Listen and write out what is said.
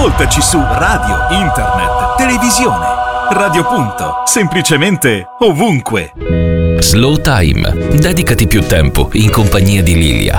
Ascoltaci su radio, internet, televisione. Radio Punto, semplicemente ovunque. Slow Time. Dedicati più tempo in compagnia di Lilia.